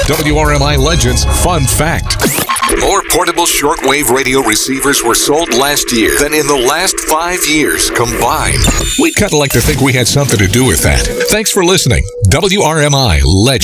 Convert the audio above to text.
WRMI Legends Fun Fact. More portable shortwave radio receivers were sold last year than in the last 5 years combined. We'd kind of like to think we had something to do with that. Thanks for listening. WRMI Legends.